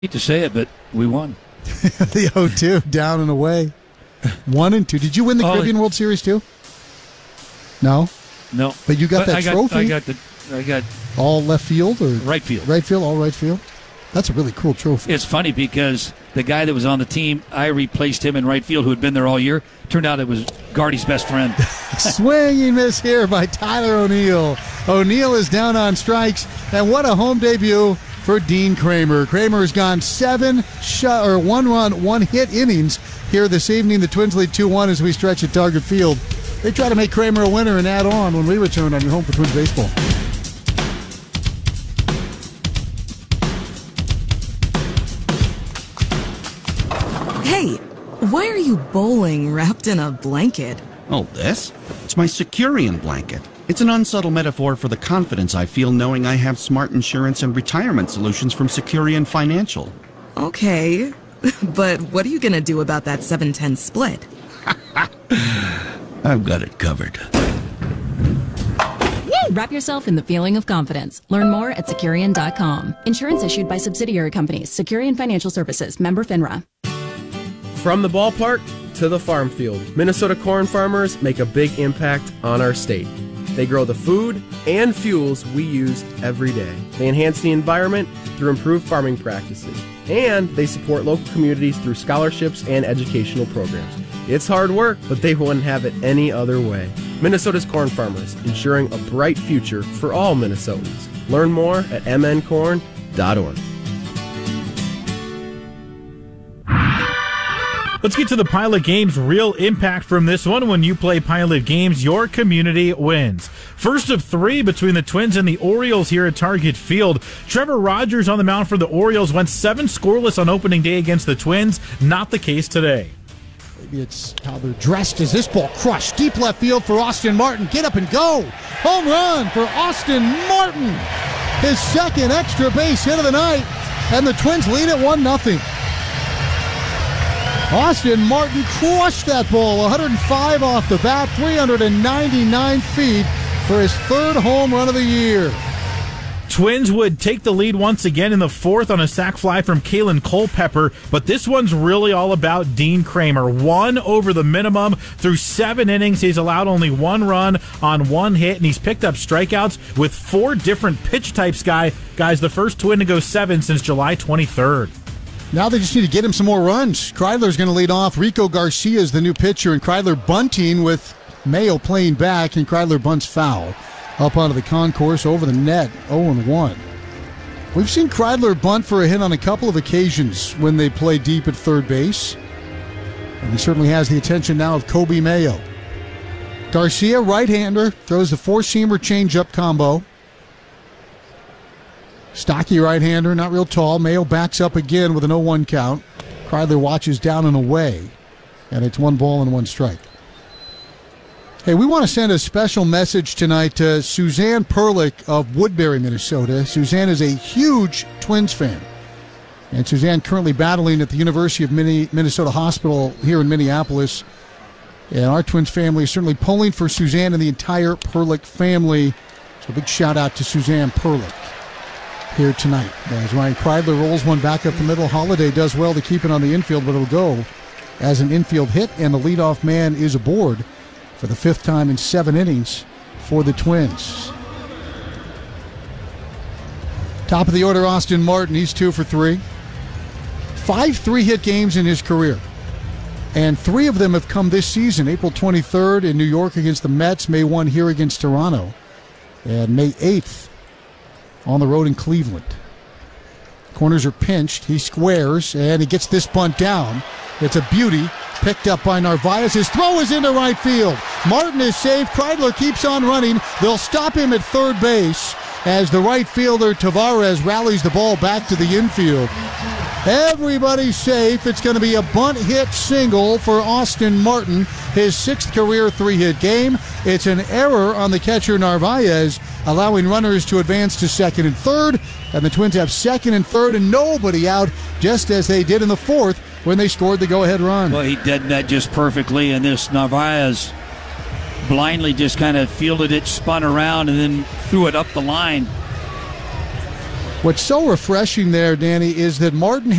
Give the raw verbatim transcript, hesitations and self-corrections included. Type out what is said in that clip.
hate to say it, but we won. The oh two, down and away. One and two. Did you win the oh, Caribbean World Series too? No? No. But you got but that I got, trophy? I got the I got all left field or right field. Right field, all right field. That's a really cool trophy. It's funny because the guy that was on the team, I replaced him in right field who had been there all year. Turned out it was Gardy's best friend. Swinging miss here by Tyler O'Neill. O'Neill is down on strikes, and what a home debut for Dean Kramer. Kramer has gone seven shot or one run, one hit innings here this evening. The Twins lead two one as we stretch at Target Field. They try to make Kramer a winner and add on when we return on your home for Twins baseball. Hey, why are you bowling wrapped in a blanket? Oh, this? It's my Securian blanket. It's an unsubtle metaphor for the confidence I feel knowing I have smart insurance and retirement solutions from Securian Financial. Okay, but what are you going to do about that seven ten split? I've got it covered. Wrap yourself in the feeling of confidence. Learn more at Securian dot com. Insurance issued by subsidiary companies. Securian Financial Services. Member FINRA. From the ballpark to the farm field, Minnesota corn farmers make a big impact on our state. They grow the food and fuels we use every day. They enhance the environment through improved farming practices. And they support local communities through scholarships and educational programs. It's hard work, but they wouldn't have it any other way. Minnesota's corn farmers, ensuring a bright future for all Minnesotans. Learn more at m n corn dot org. Let's get to the Pilot Games real impact from this one. When you play Pilot Games, your community wins. First of three between the Twins and the Orioles here at Target Field. Trevor Rogers on the mound for the Orioles went seven scoreless on opening day against the Twins. Not the case today. Maybe it's how they're dressed as this ball crushed. Deep left field for Austin Martin. Get up and go. Home run for Austin Martin. His second extra base hit of the night. And the Twins lead at one nothing. Austin Martin crushed that ball, one hundred five off the bat, three hundred ninety-nine feet for his third home run of the year. Twins would take the lead once again in the fourth on a sac fly from Kalen Culpepper, but this one's really all about Dean Kramer. One over the minimum through seven innings. He's allowed only one run on one hit, and he's picked up strikeouts with four different pitch types. Guy, guys, the first Twin to go seven since July twenty-third. Now they just need to get him some more runs. Kreidler's going to lead off. Rico Garcia is the new pitcher, and Kreidler bunting with Mayo playing back, and Kreidler bunts foul up onto the concourse over the net, oh and one. We've seen Kreidler bunt for a hit on a couple of occasions when they play deep at third base, and he certainly has the attention now of Kobe Mayo. Garcia, right-hander, throws the four-seamer changeup combo. Stocky right-hander, not real tall. Mayo backs up again with an oh one count. Kreidler watches down and away, and it's one ball and one strike. Hey, we want to send a special message tonight to Suzanne Perlich of Woodbury, Minnesota. Suzanne is a huge Twins fan, and Suzanne currently battling at the University of Minnesota Hospital here in Minneapolis. And our Twins family is certainly pulling for Suzanne and the entire Perlich family. So a big shout-out to Suzanne Perlich here tonight. As Ryan Kreidler rolls one back up the middle, Holiday does well to keep it on the infield, but it'll go as an infield hit, and the leadoff man is aboard for the fifth time in seven innings for the Twins. Top of the order, Austin Martin. He's two for three. Five three-hit games in his career, and three of them have come this season. April twenty-third in New York against the Mets, May first here against Toronto, and May eighth on the road in Cleveland. Corners are pinched. He squares, and he gets this bunt down. It's a beauty. Picked up by Narvaez. His throw is into right field. Martin is safe. Kreidler keeps on running. They'll stop him at third base as the right fielder Tavares rallies the ball back to the infield. Everybody's safe. It's going to be a bunt hit single for Austin Martin, his sixth career three-hit game. It's an error on the catcher Narvaez, allowing runners to advance to second and third, and the Twins have second and third and nobody out, just as they did in the fourth when they scored the go-ahead run. Well, he did that just perfectly, and this Narvaez blindly just kind of fielded it, spun around, and then threw it up the line. What's so refreshing there, Danny, is that Martin